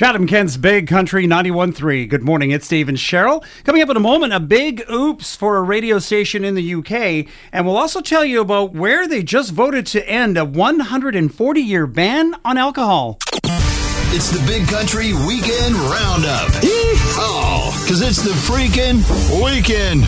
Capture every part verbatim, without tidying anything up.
Chatham-Kent's Big Country ninety-one point three. Good morning, it's Dave and Cheryl. Coming up in a moment, a big oops for a radio station in the U K. And we'll also tell you about where they just voted to end a one hundred forty year ban on alcohol. It's the Big Country Weekend Roundup. Yeehaw! Because it's the freaking weekend.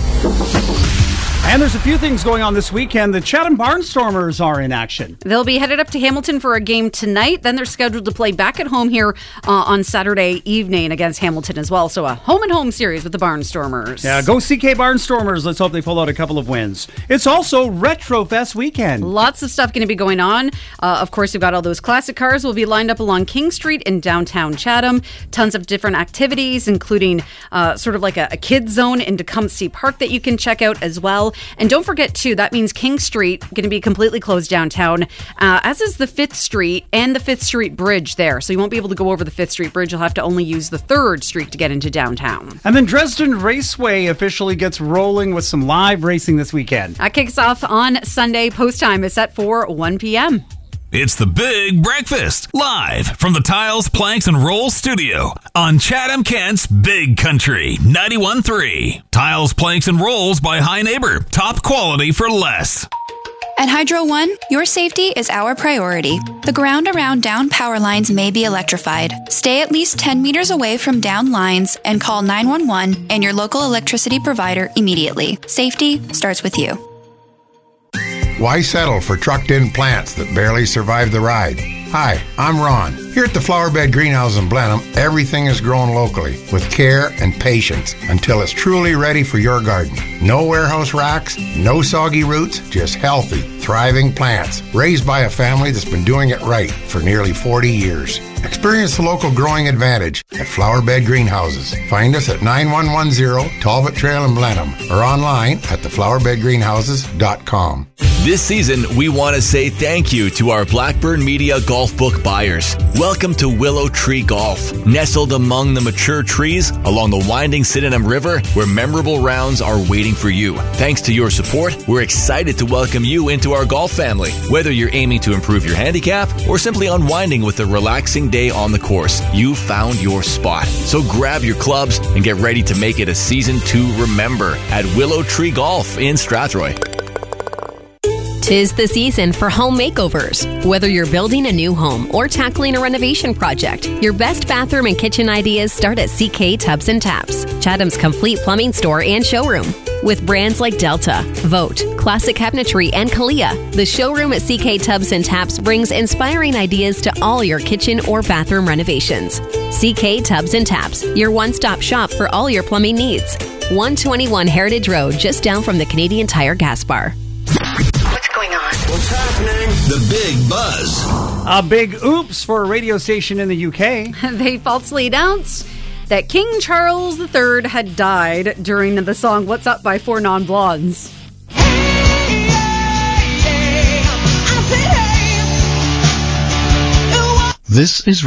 And there's a few things going on this weekend. The Chatham Barnstormers are in action. They'll be headed up to Hamilton for a game tonight. Then they're scheduled to play back at home here uh, on Saturday evening against Hamilton as well. So a home-and-home series with the Barnstormers. Yeah, go C K Barnstormers. Let's hope they pull out a couple of wins. It's also Retrofest weekend. Lots of stuff going to be going on. Uh, of course, you've got all those classic cars will be lined up along King Street in downtown Chatham. Tons of different activities, including uh, sort of like a, a kids zone in Tecumseh Park that you can check out as well. And don't forget, too, that means King Street going to be completely closed downtown, uh, as is the fifth Street and the fifth Street Bridge there. So you won't be able to go over the fifth Street Bridge. You'll have to only use the third Street to get into downtown. And then Dresden Raceway officially gets rolling with some live racing this weekend. That kicks off on Sunday. Post time is set for one p.m. It's the Big Breakfast, live from the Tiles, Planks, and Rolls studio on Chatham-Kent's Big Country ninety-one point three. Tiles, Planks, and Rolls by High Neighbor. Top quality for less. At Hydro One, your safety is our priority. The ground around down power lines may be electrified. Stay at least ten meters away from down lines and call nine one one and your local electricity provider immediately. Safety starts with you. Why settle for trucked-in plants that barely survive the ride? Hi, I'm Ron. Here at the Flowerbed Greenhouse in Blenheim, everything is grown locally with care and patience until it's truly ready for your garden. No warehouse racks, no soggy roots, just healthy, thriving plants raised by a family that's been doing it right for nearly forty years. Experience the local growing advantage at Flowerbed Greenhouses. Find us at nine one one zero Talbot Trail in Blenheim or online at the flowerbed greenhouses dot com. This season, we want to say thank you to our Blackburn Media Golf Book buyers. Welcome to Willow Tree Golf. Nestled among the mature trees along the winding Sydenham River, where memorable rounds are waiting for you. Thanks to your support, we're excited to welcome you into our golf family. Whether you're aiming to improve your handicap or simply unwinding with a relaxing day on the course, you found your spot. So grab your clubs and get ready to make it a season to remember at Willow Tree Golf in Strathroy. 'Tis the season for home makeovers. Whether you're building a new home or tackling a renovation project, your best bathroom and kitchen ideas start at C K Tubs and Taps, Chatham's complete plumbing store and showroom. With brands like Delta, Vote, Classic Cabinetry, and Kalia, the showroom at C K Tubs and Taps brings inspiring ideas to all your kitchen or bathroom renovations. C K Tubs and Taps, your one-stop shop for all your plumbing needs. one twenty-one Heritage Road, just down from the Canadian Tire gas bar. What's happening? The Big Buzz. A big oops for a radio station in the U K. They falsely announced that King Charles the Third had died during the song What's Up by Four Non-Blondes. This is